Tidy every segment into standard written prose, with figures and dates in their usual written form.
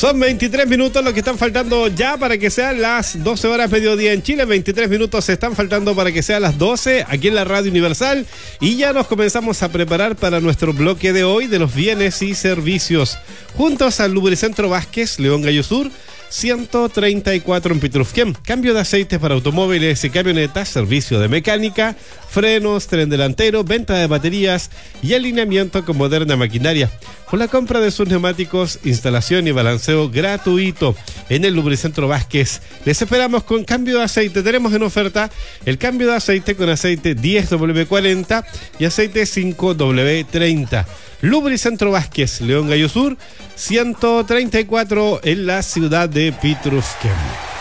Son 23 minutos los que están faltando ya para que sean las 12 horas mediodía en Chile. 23 minutos están faltando para que sean las 12 aquí en la Radio Universal. Y ya nos comenzamos a preparar para nuestro bloque de hoy de los bienes y servicios. Juntos al Lubricentro Vázquez, León Gallo Sur, 134 en Pitrufquén. Cambio de aceites para automóviles y camionetas, servicio de mecánica, frenos, tren delantero, venta de baterías y alineamiento con moderna maquinaria. Con la compra de sus neumáticos, instalación y balanceo gratuito en el Lubricentro Vázquez. Les esperamos con cambio de aceite. Tenemos en oferta el cambio de aceite con aceite 10W40 y aceite 5W30. Lubricentro Vázquez, León Gallo Sur, 134 en la ciudad de Pitrufquén.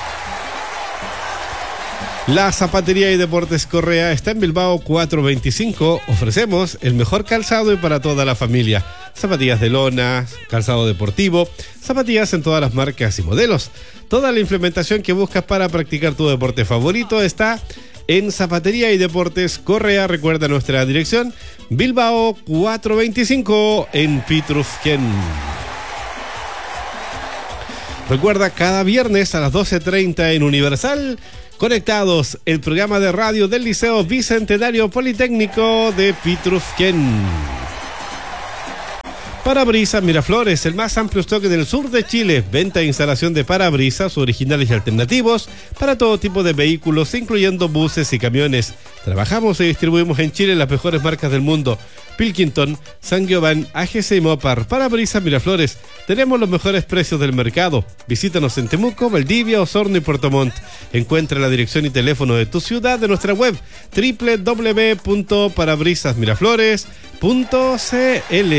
La Zapatería y Deportes Correa está en Bilbao 425. Ofrecemos el mejor calzado y para toda la familia. Zapatillas de lona, calzado deportivo, zapatillas en todas las marcas y modelos. Toda la implementación que buscas para practicar tu deporte favorito está en Zapatería y Deportes Correa. Recuerda nuestra dirección, Bilbao 425 en Pitrufquén. Recuerda, cada viernes a las 12:30 en Universal, Conectados, el programa de radio del Liceo Bicentenario Politécnico de Pitrufquén. Parabrisas Miraflores, el más amplio stock del sur de Chile. Venta e instalación de parabrisas originales y alternativos para todo tipo de vehículos, incluyendo buses y camiones. Trabajamos y distribuimos en Chile las mejores marcas del mundo: Pilkington, Saint-Gobain, AGC y Mopar. Parabrisas Miraflores, tenemos los mejores precios del mercado. Visítanos en Temuco, Valdivia, Osorno y Puerto Montt. Encuentra la dirección y teléfono de tu ciudad de nuestra web www.parabrisasmiraflores.cl.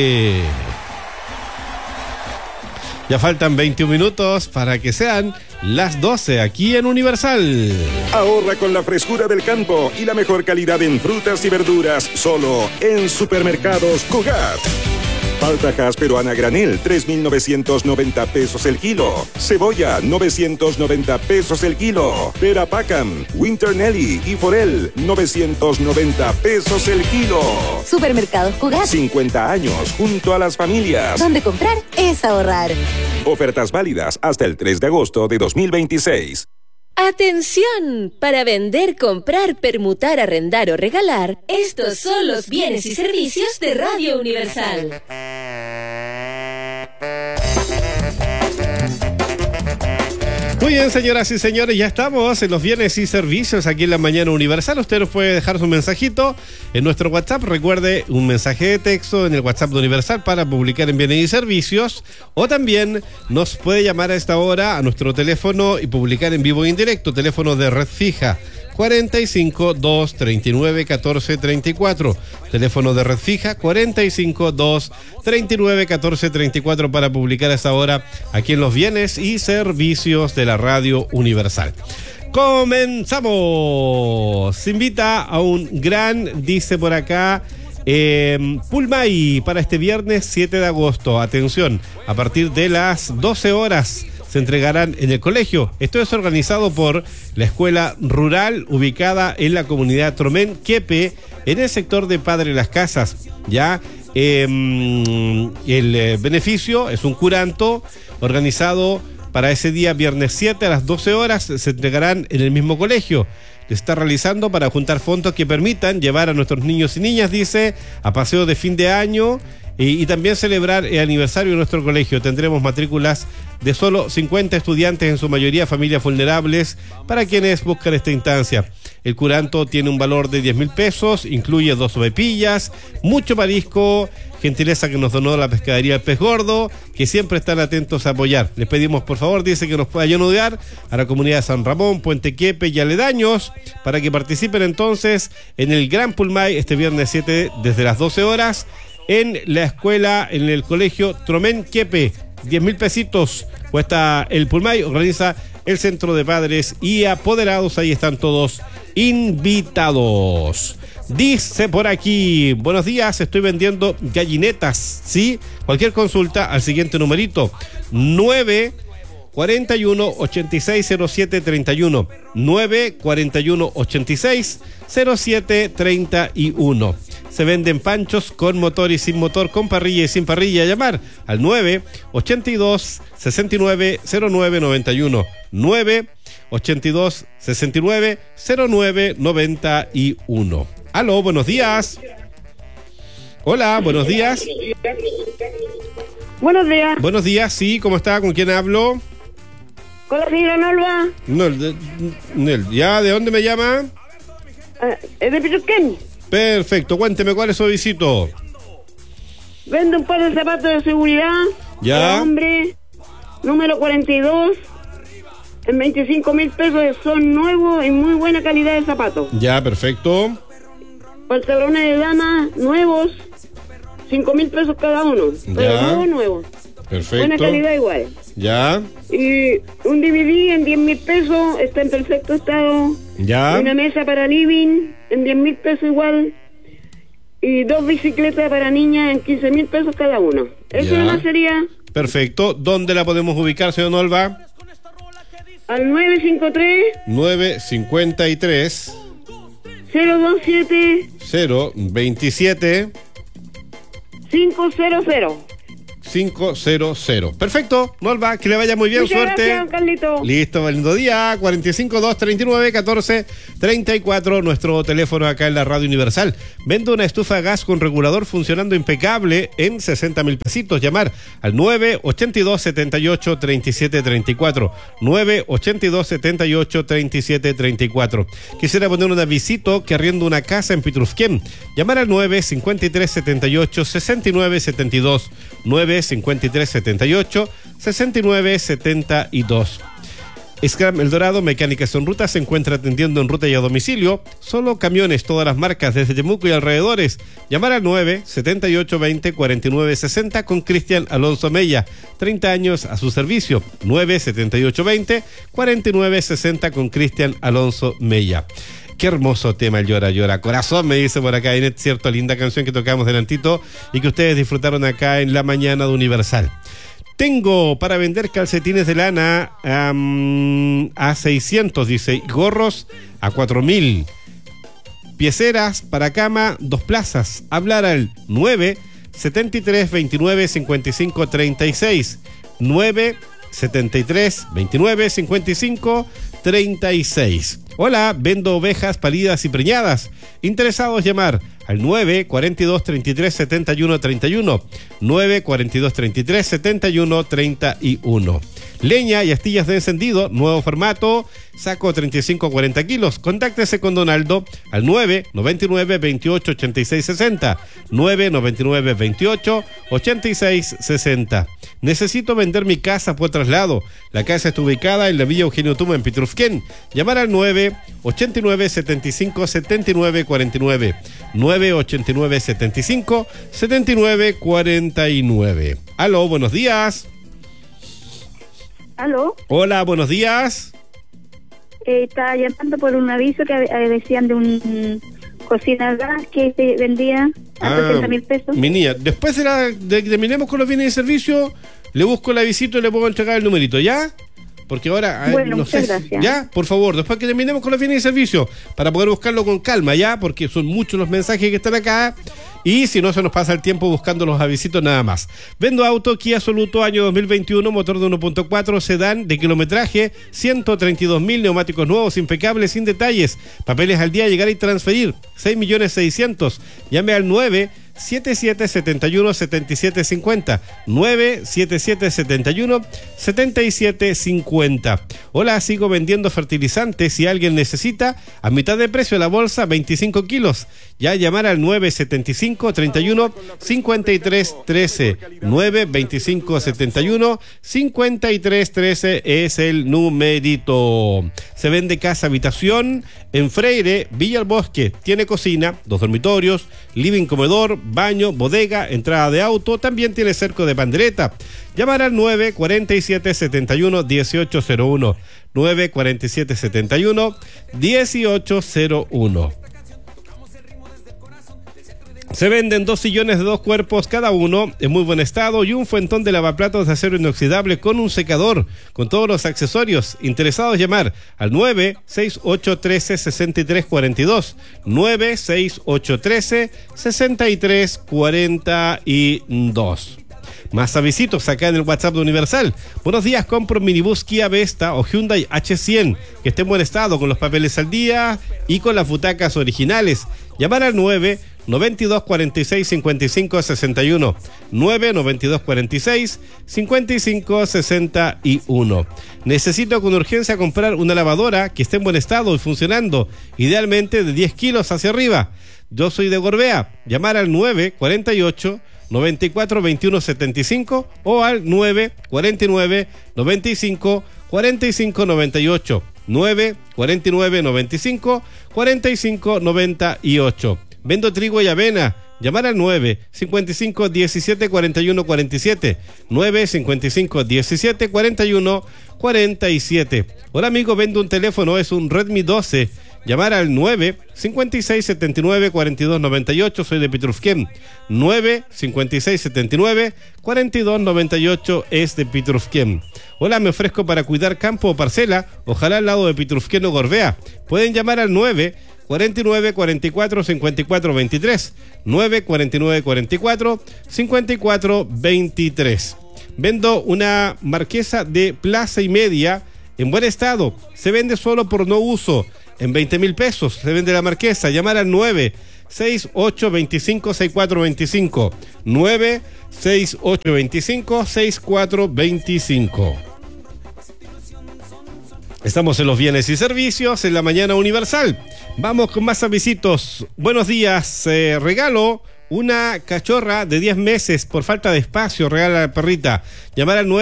Ya faltan 21 minutos para que sean las 12 aquí en Universal. Ahorra con la frescura del campo y la mejor calidad en frutas y verduras solo en Supermercados Cugat. Paltajas peruana granel, 3.990 pesos el kilo. Cebolla, 990 pesos el kilo. Pera Pacam, Winter Nelly y Forel, 990 pesos el kilo. Supermercados Cugat. 50 años junto a las familias. Donde comprar es ahorrar. Ofertas válidas hasta el 3 de agosto de 2026. ¡Atención! Para vender, comprar, permutar, arrendar o regalar, estos son los bienes y servicios de Radio Universal. Muy bien, señoras y señores, ya estamos en los bienes y servicios aquí en la Mañana Universal. Usted nos puede dejar su mensajito en nuestro WhatsApp. Recuerde, un mensaje de texto en el WhatsApp de Universal para publicar en bienes y servicios. O también nos puede llamar a esta hora a nuestro teléfono y publicar en vivo e indirecto. Teléfono de red fija 45 2 39 14 34. Teléfono de red fija 45 2 39 14 34 para publicar a esta hora aquí en los bienes y servicios de la Radio Universal. Comenzamos. Se invita a un gran, dice por acá, Pulmay para este viernes 7 de agosto. Atención, a partir de las 12 horas se entregarán en el colegio. Esto es organizado por la escuela rural ubicada en la comunidad Tromén Quepe, en el sector de Padre Las Casas. Ya el beneficio es un curanto organizado para ese día, viernes 7 a las 12 horas. Se entregarán en el mismo colegio. Se está realizando para juntar fondos que permitan llevar a nuestros niños y niñas, dice, a paseo de fin de año y también celebrar el aniversario de nuestro colegio. Tendremos matrículas de solo 50 estudiantes, en su mayoría familias vulnerables, para quienes buscan esta instancia. El curanto tiene un valor de 10.000 pesos, incluye 2 sopepillas, mucho marisco, gentileza que nos donó la pescadería El Pez Gordo, que siempre están atentos a apoyar. Les pedimos, por favor, dice, que nos puedan ayudar a la comunidad de San Ramón, Puente Quepe y aledaños, para que participen entonces en el Gran Pulmay este viernes 7 desde las 12 horas en la escuela, en el colegio Tromén Quepe. 10.000 pesitos cuesta el Pulmay, organiza el Centro de Padres y Apoderados. Ahí están todos invitados. Dice por aquí: buenos días, estoy vendiendo gallinetas, ¿sí? Cualquier consulta al siguiente numerito: 941-860731, 941-860731. Se venden panchos con motor y sin motor, con parrilla y sin parrilla. Llamar al 982-690991. 982-690991. Aló, buenos días. Hola, buenos días. Buenos días. Buenos días, sí, ¿cómo está? ¿Con quién hablo? Con la señora Nolva. ¿Ya? ¿De dónde me llama? Es de Pitusquén. Perfecto, cuénteme cuál es su visito. Vende un par de zapatos de seguridad. Ya. Para hombre, número 42. En 25.000 pesos, son nuevos y muy buena calidad de zapatos. Ya, perfecto. Pantalones de dama nuevos, 5.000 pesos cada uno. Pero nuevos. Perfecto. Buena calidad igual. Ya. Y un DVD en 10.000 pesos, está en perfecto estado. Ya. Una mesa para living en 10.000 pesos igual. Y 2 bicicletas para niñas en 15.000 pesos cada uno. Eso nomás sería. Perfecto. ¿Dónde la podemos ubicar, señor Nolva? Al 953 027 500. Perfecto, Nolva, que le vaya muy bien. Muchas suerte. Gracias, Carlito. Listo, lindo día. 45-239-1434, nuestro teléfono acá en la Radio Universal. Vende una estufa a gas con regulador funcionando impecable en 60.000 pesitos. Llamar al 982-78-3734. 982-78-3734. Quisiera poner una visita que arriendo una casa en Pitrufquén. Llamar al 953-78-6972. 953-78-6972. Scram El Dorado, mecánicas en ruta, se encuentra atendiendo en ruta y a domicilio. Solo camiones, todas las marcas, desde Temuco y alrededores. Llamar al 978-20-4960 con Cristian Alonso Mella. 30 años a su servicio. 978-20-4960 con Cristian Alonso Mella. Qué hermoso tema el Llora, Llora. Corazón, me dice por acá, Inet, cierto, linda canción que tocamos delantito y que ustedes disfrutaron acá en la mañana de Universal. Tengo para vender calcetines de lana a 600, dice, gorros a 4.000. Pieceras para cama, 2 plazas. Hablar al 973-29-55-36. 973-29-55-36. Hola, vendo ovejas paridas y preñadas. Interesados, llamar al 942-33-71-31. 942-33-71-31. Leña y astillas de encendido, nuevo formato, saco 35-40 kilos. Contáctese con Donaldo al 999-28-86-60. 999-28-86-60. Necesito vender mi casa por traslado. La casa está ubicada en la Villa Eugenio Tuma, en Pitrufquén. Llamar al 989-75-79-49. 989-75-79-49. Aló, buenos días. ¿Aló? Hola, buenos días. Estaba llamando por un aviso que decían de un cocina gas que se vendía a 60.000 pesos. Mi niña, después de que terminemos con los bienes de servicio, le busco la visita y le puedo entregar el numerito, ¿ya? Porque ahora, bueno, no sé, gracias. ya, por favor, después que terminemos con los bienes de servicio, para poder buscarlo con calma, ¿ya? Porque son muchos los mensajes que están acá y si no se nos pasa el tiempo buscando los avisitos nada más. Vendo auto Kia Soluto año 2021, motor de 1.4, sedán de kilometraje, 132.000, neumáticos nuevos, impecables, sin detalles, papeles al día, llegar y transferir, 6.600.000. Llame al 977-71-7750. 977-71-7750. Hola, sigo vendiendo fertilizantes. Si alguien necesita, a mitad de precio la bolsa, 25 kilos. Ya llamar al 975-31-5313. 925-71-5313 es el numerito. Se vende casa habitación en Freire, Villa al Bosque. Tiene cocina, 2 dormitorios, living, comedor, baño, bodega, entrada de auto. También tiene cerco de pandereta. Llamar al 947-71-1801. 947-71-1801. Se venden 2 sillones de 2 cuerpos cada uno, en muy buen estado, y un fuentón de lavaplatos de acero inoxidable con un secador, con todos los accesorios. Interesados, llamar al 96813-6342, 96813-6342. Más avisitos acá en el WhatsApp de Universal. Buenos días, compro un minibús Kia Vesta o Hyundai H100 que esté en buen estado, con los papeles al día y con las butacas originales. Llamar al 992465561, 992465561. Necesito con urgencia comprar una lavadora que esté en buen estado y funcionando, idealmente de 10 kilos hacia arriba. Yo soy de Gorbea. Llamar al 948-94-21-75 o al 949-95-45-98. 949-95-45-98. Vendo trigo y avena. Llamar al 955-17-41-47. 955-17-41-47. Hola amigo, vendo un teléfono, es un Redmi 12. Llamar al 956-79-42-98. Soy de Pitrufquén. 956-79-42-98 es de Pitrufquén. Hola, me ofrezco para cuidar campo o parcela, ojalá al lado de Pitrufquén o Gorbea. Pueden llamar al 949-44-54-23. 949-44-54-23. Vendo una marquesa de plaza y media en buen estado. Se vende solo por no uso. En 20,000 pesos se vende la marquesa. Llamar al 96825-6425. 96825-6425. Estamos en los bienes y servicios en la mañana Universal. Vamos con más avisitos. Buenos días. Regalo una cachorra de 10 meses por falta de espacio. Regala a la perrita. Llamar al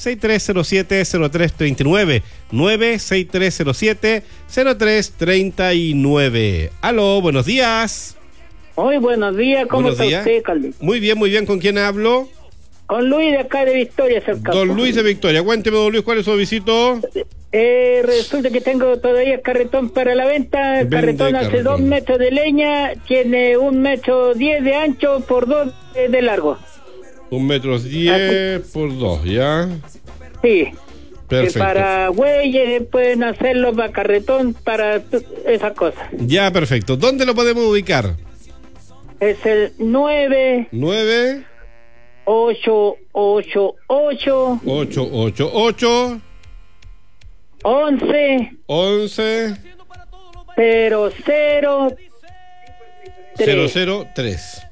96307-0339. 96307-0339. Aló, buenos días. Muy buenos días, ¿cómo está usted, Carlos? Muy bien, muy bien. ¿Con quién hablo? Con Luis de acá de Victoria, cerca. Don Luis de Victoria. Cuénteme, don Luis, ¿cuál es su visito? Resulta que tengo todavía carretón para la venta. El carretón hace 2 metros de leña, tiene 1,10 metros de ancho por 2 de largo. 1,10 metros por 2, ¿ya? Sí. Perfecto. Para güeyes pueden hacerlo, para carretón, para esas cosas. Ya, perfecto. ¿Dónde lo podemos ubicar? Es el 888 888 11 11 003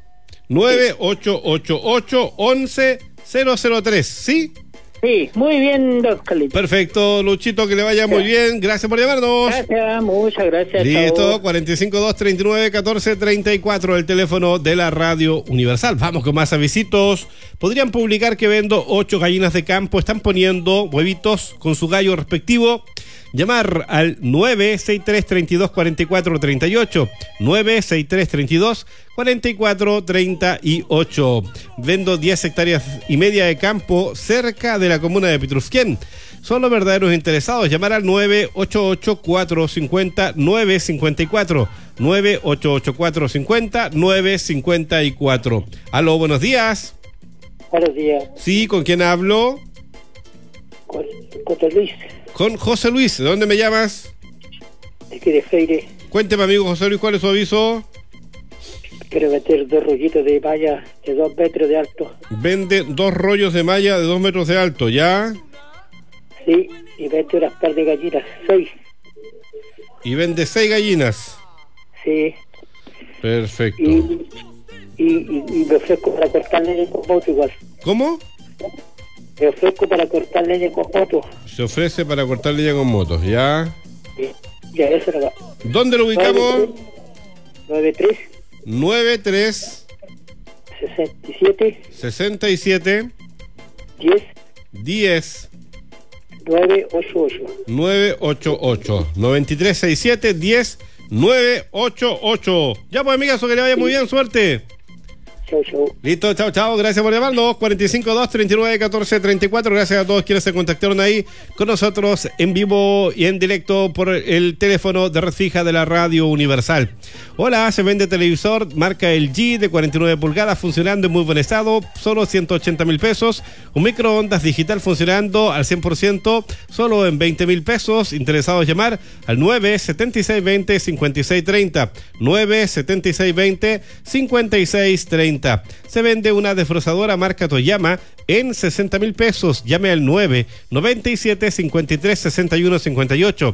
9888 11 003, ¿sí? Sí, muy bien, don Carlitos. Perfecto, Luchito, que le vaya muy bien. Gracias por llamarnos. Gracias, muchas gracias. Listo, 452-39-14-34, el teléfono de la Radio Universal. Vamos con más avisitos. Podrían publicar que vendo 8 gallinas de campo. Están poniendo huevitos con su gallo respectivo. Llamar al 963-32-44-38. 963-32-44-38. Vendo 10 hectáreas y media de campo cerca de la comuna de Pitrufquén. Son los verdaderos interesados. Llamar al 988-450-954. 988-450-954. Aló, buenos días. Buenos días. Sí, ¿con quién hablo? Con José Luis. Con José Luis. ¿De dónde me llamas? De aquí de Freire. Cuénteme, amigo José Luis, ¿cuál es su aviso? Quiero meter 2 rollitos de malla de 2 metros de alto. Vende 2 rollos de malla de 2 metros de alto, ¿ya? Sí, y vende unas par de gallinas, 6. Y vende 6 gallinas. Sí. Perfecto. Y me ofrezco para cortar leña con moto igual. ¿Cómo? Me ofrezco para cortar leña con moto. Se ofrece para cortar leña con motos, ¿ya? Sí. Ya, eso no va. ¿Dónde lo ubicamos? 93 67 10 988 9367 10 988. Ya pues, amigas, que le vaya muy bien, suerte. Chau, chau. Listo, chao, chao. Gracias por llamarnos. 452-39-14-34. Gracias a todos quienes se contactaron ahí con nosotros en vivo y en directo por el teléfono de red fija de la Radio Universal. Hola, se vende televisor marca LG de 49 pulgadas funcionando en muy buen estado, solo 180,000 pesos. Un microondas digital funcionando al 100%, solo en 20,000 pesos. Interesados llamar al 97620-5630. 97620-5630. Se vende una desbrozadora marca Toyama en 60,000 pesos. Llame al 997-53-6158.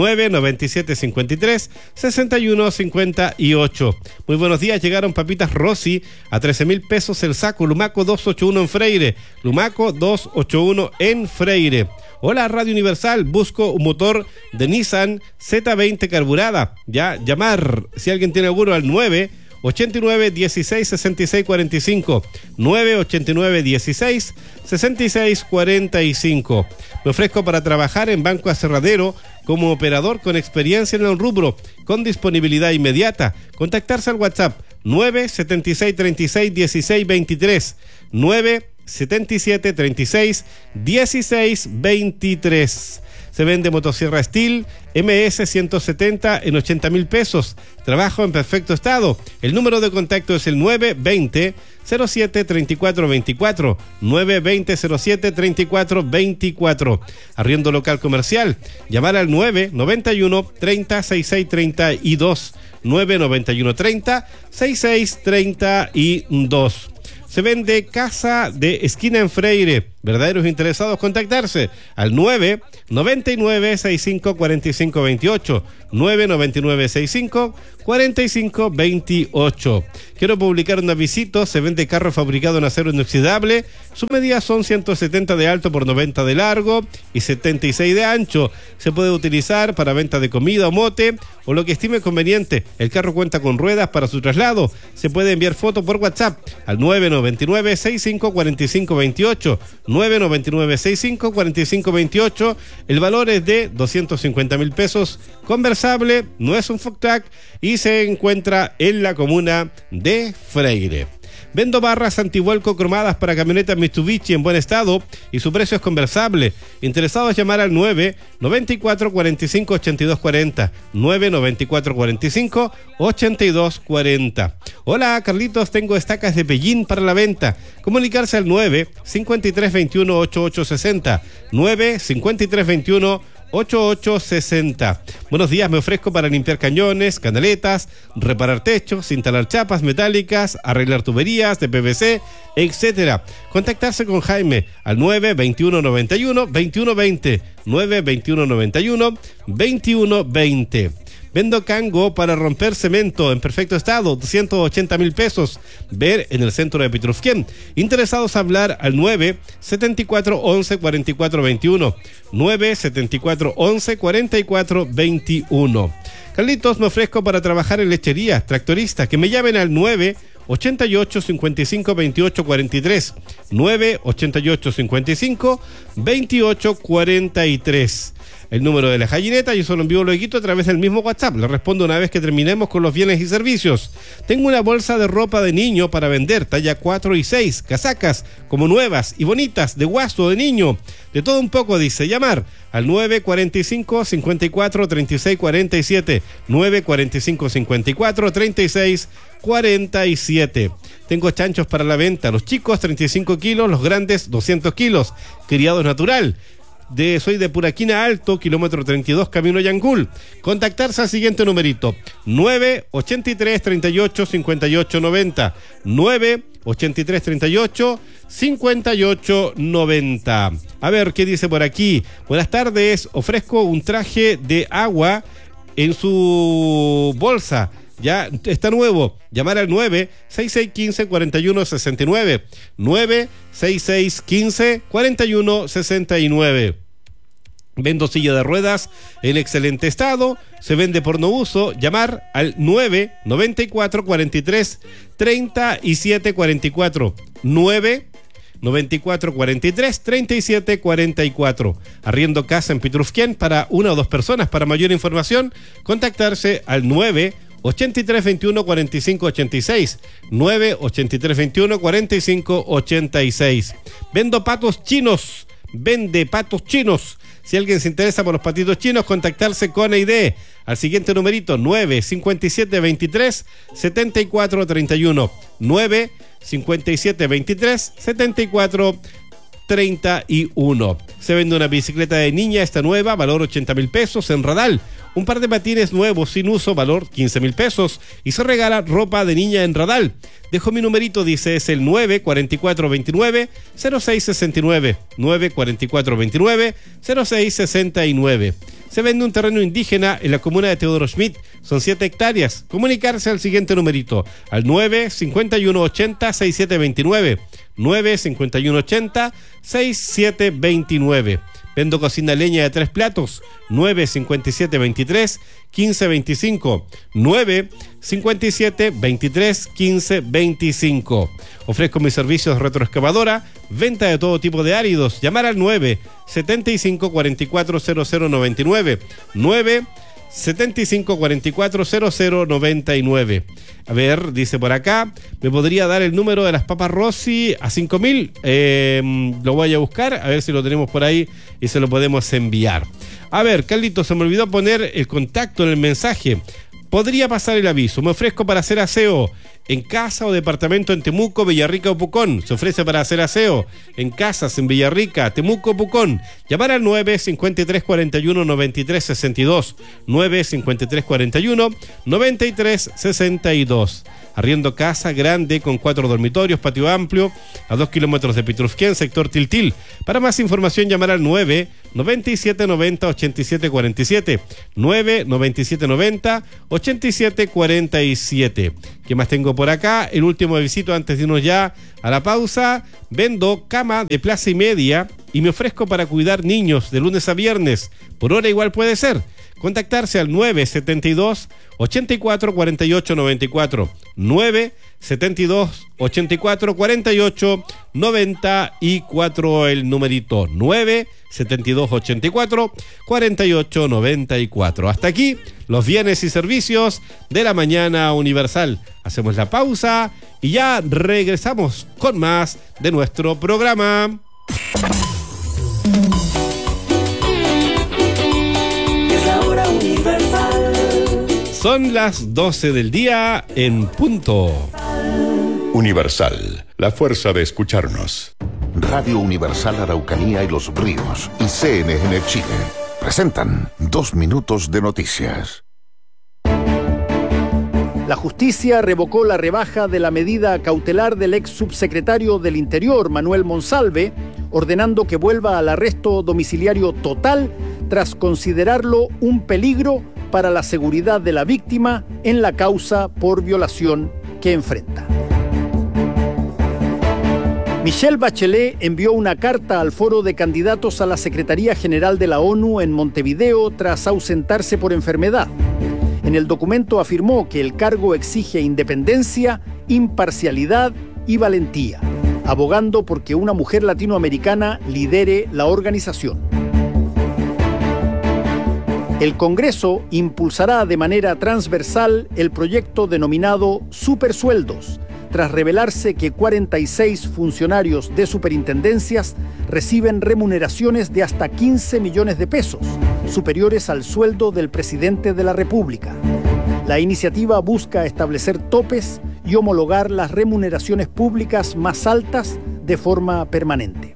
997-53-6158. Muy buenos días, llegaron papitas Rossi a 13,000 pesos el saco. Lumaco 281 en Freire. Lumaco 281 en Freire. Hola Radio Universal, busco un motor de Nissan Z20 carburada. Ya, llamar, si alguien tiene alguno, al 989-16-66-45. 989-16-66-45. Me ofrezco para trabajar en Banco Aserradero como operador con experiencia en el rubro, con disponibilidad inmediata. Contactarse al WhatsApp 977-36-16-23. 977-36-16-23. Se vende motosierra Steel MS 170 en 80,000 pesos. Trabajo en perfecto estado. El número de contacto es el 920-07-3424. 920-07-3424. Arriendo local comercial. Llamar al 991-30-6632. 991-30-6632. Se vende casa de esquina en Freire. Verdaderos interesados, contactarse al 999-65-4528. 999-65-4528. Quiero publicar un avisito. Se vende carro fabricado en acero inoxidable. Sus medidas son 170 de alto por 90 de largo y 76 de ancho. Se puede utilizar para venta de comida o mote o lo que estime conveniente. El carro cuenta con ruedas para su traslado. Se puede enviar foto por WhatsApp al 999-65-4528. 999-65-4528. El valor es de 250,000 pesos. Conversable, no es un Foctac y se encuentra en la comuna de Freire. Vendo barras antivuelco cromadas para camionetas Mitsubishi en buen estado y su precio es conversable. Interesados llamar al 994-45-8240. 994-45-8240. Hola Carlitos, tengo estacas de Pellín para la venta. Comunicarse al 95321-8860. 95321-8860. Buenos días, me ofrezco para limpiar cañones, canaletas, reparar techos, instalar chapas metálicas, arreglar tuberías de PVC, etcétera. Contactarse con Jaime al 92191-2120. 92191-2120. Vendo cango para romper cemento en perfecto estado, 280,000 pesos. Ver en el centro de Pitrufquén. Interesados hablar al 974-11-4421. 974-11-4421. Carlitos, me ofrezco para trabajar en lechería, tractorista, que me llamen al 988-55-28-43. 988-55-28-43. El número de la gallineta, yo solo envío luego a través del mismo WhatsApp. Le respondo una vez que terminemos con los bienes y servicios. Tengo una bolsa de ropa de niño para vender, talla 4 y 6, casacas como nuevas y bonitas, de guaso, de niño, de todo un poco, dice. Llamar al 945-54-3647. 945-54-3647. Tengo chanchos para la venta, los chicos 35 kilos, los grandes 200 kilos, criados natural. Soy de Puraquina Alto, kilómetro 32, camino Yangul. Contactarse al siguiente numerito: 983-38-5890. 983-38-5890. A ver, ¿qué dice por aquí? Buenas tardes, ofrezco un traje de agua en su bolsa. Ya está nuevo. Llamar al 96615-4169. 96615-4169. Vendo silla de ruedas en excelente estado. Se vende por no uso. Llamar al 994-43-3744. 994-43-3744. Arriendo casa en Pitrufquén para una o dos personas. Para mayor información, contactarse al 9 98321-4586. 98321-4586. Vendo patos chinos. Vende patos chinos. Si alguien se interesa por los patitos chinos, contactarse con EID al siguiente numerito: 95723-7431. 95723-7431. Se vende una bicicleta de niña, esta nueva, valor 80.000 pesos en Radal. Un par de patines nuevos sin uso, valor 15.000 pesos. Y se regala ropa de niña en Radal. Dejo mi numerito, dice, es el 94429-0669. 94429-0669. Se vende un terreno indígena en la comuna de Teodoro Schmidt. Son 7 hectáreas. Comunicarse al siguiente numerito, al 95180-6729. 95180-6729. Vendo cocina leña de 3 platos. 95723-1525. 95723-1525. Ofrezco mis servicios de retroexcavadora, venta de todo tipo de áridos. Llamar al 975-440099. 975-440099. A ver, dice por acá, ¿me podría dar el número de las papas Rossi a 5.000? Lo voy a buscar, a ver si lo tenemos por ahí y se lo podemos enviar. A ver, Carlito, se me olvidó poner el contacto en el mensaje. Podría pasar el aviso. Me ofrezco para hacer aseo en casa o departamento en Temuco, Villarrica o Pucón. Se ofrece para hacer aseo en casas en Villarrica, Temuco o Pucón. Llamar al 953-41-9362. 953-41-9362. Arriendo casa grande con 4 dormitorios, patio amplio, a 2 kilómetros de Pitrufquén, sector Tiltil. Para más información, llamar al 99790-8747. 99790-8747. ¿Qué más tengo por acá? El último visito antes de irnos ya a la pausa. Vendo cama de plaza y media y me ofrezco para cuidar niños de lunes a viernes. Por hora igual puede ser. Contactarse al 972-84-48-94. 972-84-48-94, el numerito 972-84-48-94. Hasta aquí los bienes y servicios de la mañana universal. Hacemos la pausa y ya regresamos con más de nuestro programa. Son las 12 del día en punto. Universal, la fuerza de escucharnos. Radio Universal Araucanía y Los Ríos y CNN Chile presentan 2 minutos de noticias. La justicia revocó la rebaja de la medida cautelar del ex subsecretario del Interior, Manuel Monsalve, ordenando que vuelva al arresto domiciliario total tras considerarlo un peligro para la seguridad de la víctima en la causa por violación que enfrenta. Michelle Bachelet envió una carta al foro de candidatos a la Secretaría General de la ONU en Montevideo tras ausentarse por enfermedad. En el documento afirmó que el cargo exige independencia, imparcialidad y valentía, abogando porque una mujer latinoamericana lidere la organización. El Congreso impulsará de manera transversal el proyecto denominado Supersueldos, tras revelarse que 46 funcionarios de superintendencias reciben remuneraciones de hasta 15 millones de pesos, superiores al sueldo del presidente de la República. La iniciativa busca establecer topes y homologar las remuneraciones públicas más altas de forma permanente.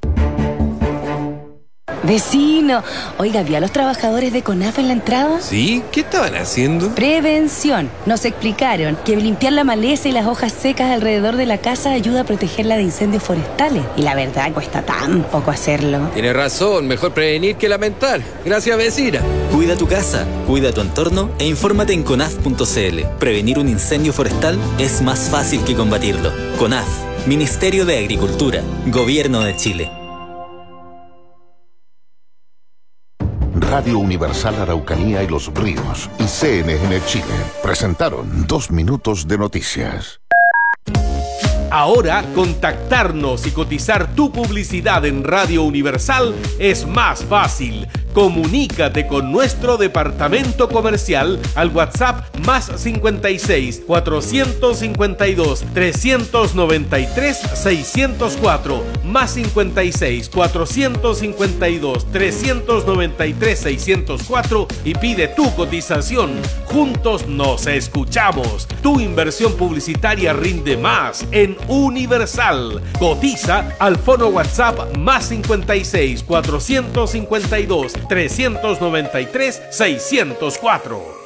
Vecino, oiga, ¿vio a los trabajadores de CONAF en la entrada? Sí, ¿qué estaban haciendo? Prevención. Nos explicaron que limpiar la maleza y las hojas secas alrededor de la casa ayuda a protegerla de incendios forestales. Y la verdad, cuesta tan poco hacerlo. Tiene razón, mejor prevenir que lamentar. Gracias, vecina. Cuida tu casa, cuida tu entorno e infórmate en conaf.cl. Prevenir un incendio forestal es más fácil que combatirlo. CONAF, Ministerio de Agricultura, Gobierno de Chile. Radio Universal Araucanía y Los Ríos y CNN Chile presentaron 2 minutos de noticias. Ahora, contactarnos y cotizar tu publicidad en Radio Universal es más fácil. Comunícate con nuestro departamento comercial al WhatsApp más 56 452 393 604 más 56 452 393 604 y pide tu cotización. Juntos nos escuchamos. Tu inversión publicitaria rinde más en Universal. Cotiza al fono WhatsApp más 56 452 393 604.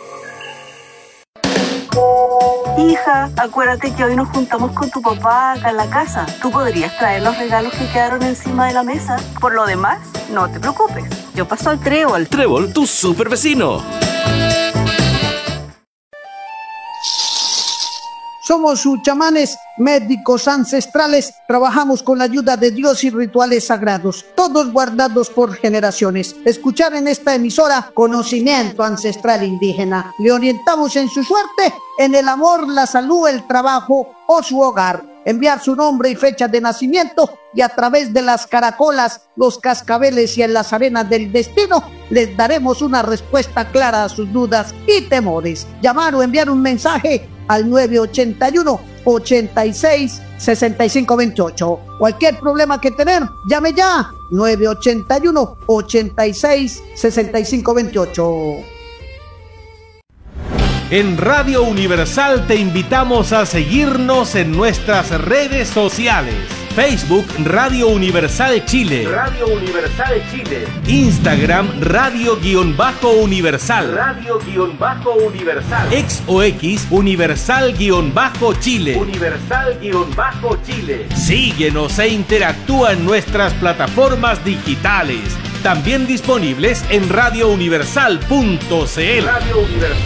Hija, acuérdate que hoy nos juntamos con tu papá acá en la casa. Tú podrías traer los regalos que quedaron encima de la mesa. Por lo demás, no te preocupes. Yo paso al Trébol. Trébol, tu super vecino. Somos sus chamanes, médicos ancestrales, trabajamos con la ayuda de Dios y rituales sagrados, todos guardados por generaciones. Escuchar en esta emisora conocimiento ancestral indígena. Le orientamos en su suerte, en el amor, la salud, el trabajo o su hogar. Enviar su nombre y fecha de nacimiento y a través de las caracolas, los cascabeles y en las arenas del destino les daremos una respuesta clara a sus dudas y temores. Llamar o enviar un mensaje al 981 86 65 28. Cualquier problema que tener, llame ya 981 86 65 28. En Radio Universal te invitamos a seguirnos en nuestras redes sociales. Facebook Radio Universal Chile. Radio Universal Chile. Instagram Radio-Universal. Radio-Universal. X o X Universal-Chile. Universal-Chile. Síguenos e interactúa en nuestras plataformas digitales. También disponibles en radiouniversal.cl. Radio Universal.